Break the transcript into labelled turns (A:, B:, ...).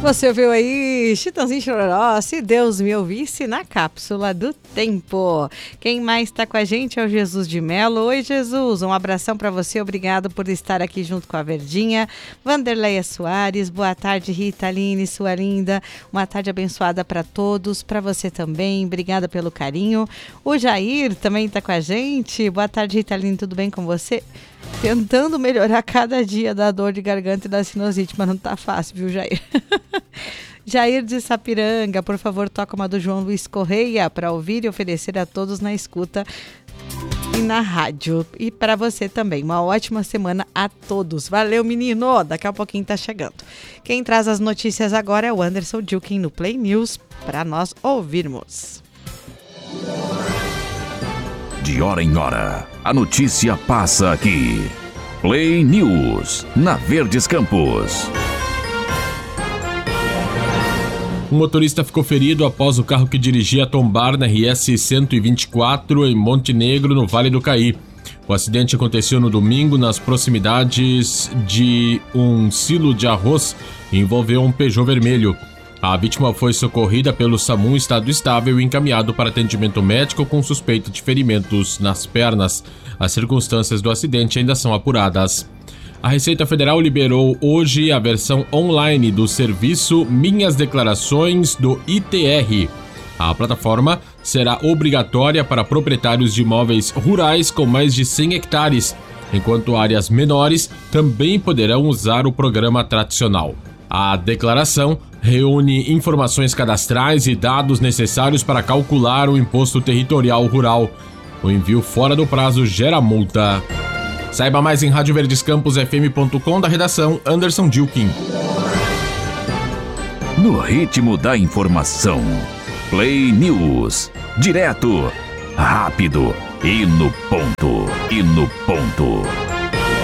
A: Você ouviu aí Chitãozinho Chororó, Se Deus Me Ouvisse, na Cápsula do Tempo. Quem mais está com a gente é o Jesus de Melo. Oi, Jesus, um abração para você, obrigado por estar aqui junto com a Verdinha. Vanderleia Soares, boa tarde, Rita, Aline, sua linda. Uma tarde abençoada para todos, para você também, obrigada pelo carinho. O Jair também está com a gente. Boa tarde, Rita, Aline, tudo bem com você? Tentando melhorar cada dia da dor de garganta e da sinusite, mas não tá fácil, viu, Jair? Jair de Sapiranga, por favor, toca uma do João Luiz Correia para ouvir e oferecer a todos na escuta e na rádio. E para você também, uma ótima semana a todos. Valeu, menino! Daqui a pouquinho tá chegando. Quem traz as notícias agora é o Anderson Dilkin no Play News, para nós ouvirmos.
B: De hora em hora, a notícia passa aqui. Play News, na Verdes Campos.
C: Um motorista ficou ferido após o carro que dirigia tombar na RS 124 em Montenegro, no Vale do Caí. O acidente aconteceu no domingo nas proximidades de um silo de arroz e envolveu um Peugeot vermelho. A vítima foi socorrida pelo SAMU em estado estável e encaminhado para atendimento médico com suspeita de ferimentos nas pernas. As circunstâncias do acidente ainda são apuradas. A Receita Federal liberou hoje a versão online do serviço Minhas Declarações do ITR. A plataforma será obrigatória para proprietários de imóveis rurais com mais de 100 hectares, enquanto áreas menores também poderão usar o programa tradicional. A declaração reúne informações cadastrais e dados necessários para calcular o imposto territorial rural. O envio fora do prazo gera multa. Saiba mais em radioverdescamposfm.com, da redação Anderson Dilkin.
B: No ritmo da informação, Play News, direto, rápido e no ponto.